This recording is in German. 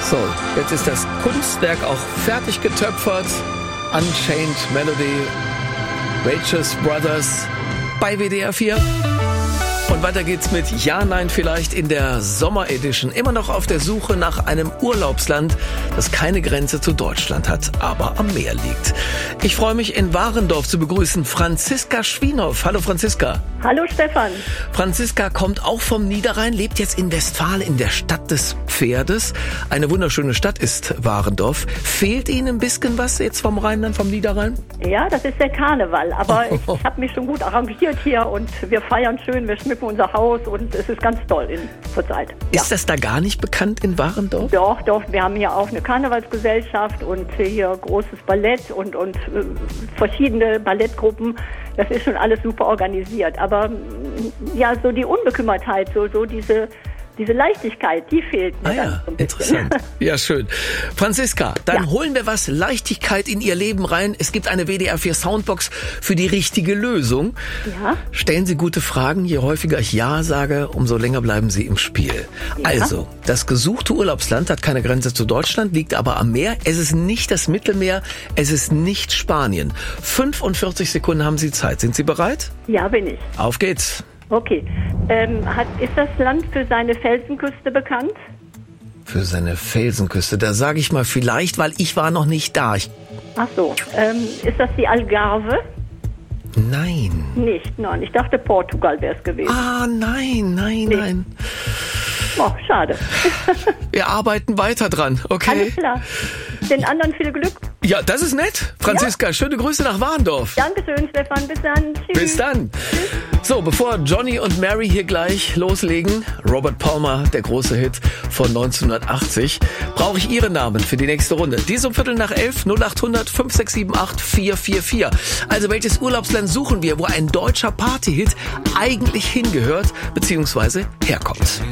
So, jetzt ist das Kunstwerk auch fertig getöpfert. Unchained Melody, Righteous Brothers bei WDR 4. Und weiter geht's mit Ja, Nein vielleicht in der Sommeredition. Immer noch auf der Suche nach einem Urlaubsland, das keine Grenze zu Deutschland hat, aber am Meer liegt. Ich freue mich, in Warendorf zu begrüßen Franziska Schwienhoff. Hallo Franziska. Hallo Stefan. Franziska kommt auch vom Niederrhein, lebt jetzt in Westfalen, in der Stadt des Pferdes. Eine wunderschöne Stadt ist Warendorf. Fehlt Ihnen ein bisschen was jetzt vom Rheinland, vom Niederrhein? Ja, das ist der Karneval, aber ich habe mich schon gut arrangiert hier und wir feiern schön, wir schmücken unser Haus und es ist ganz toll zurzeit. Ist das da gar nicht bekannt in Warendorf? Doch, wir haben hier auch eine Karnevalsgesellschaft und hier großes Ballett und verschiedene Ballettgruppen. Das ist schon alles super organisiert, aber ja, so die Unbekümmertheit, so diese Leichtigkeit, die fehlt mir dann so ein bisschen. Interessant. Ja, schön. Franziska, dann holen wir was Leichtigkeit in Ihr Leben rein. Es gibt eine WDR 4 Soundbox für die richtige Lösung. Ja. Stellen Sie gute Fragen. Je häufiger ich Ja sage, umso länger bleiben Sie im Spiel. Ja. Also, das gesuchte Urlaubsland hat keine Grenze zu Deutschland, liegt aber am Meer. Es ist nicht das Mittelmeer, es ist nicht Spanien. 45 Sekunden haben Sie Zeit. Sind Sie bereit? Ja, bin ich. Auf geht's. Okay. Ist das Land für seine Felsenküste bekannt? Für seine Felsenküste, da sage ich mal vielleicht, weil ich war noch nicht da. Ach so. Ist das die Algarve? Nein. Nicht, nein. Ich dachte, Portugal wäre es gewesen. Ah, nein. Oh, schade. Wir arbeiten weiter dran, okay? Alles klar. Den anderen viel Glück. Ja, das ist nett. Franziska, schöne Grüße nach Warendorf. Dankeschön, Stefan. Bis dann. Tschüss. Bis dann. So, bevor Johnny und Mary hier gleich loslegen, Robert Palmer, der große Hit von 1980, brauche ich Ihre Namen für die nächste Runde. Dies um 11:15, 0800 5678 444. Also welches Urlaubsland suchen wir, wo ein deutscher Partyhit eigentlich hingehört bzw. herkommt?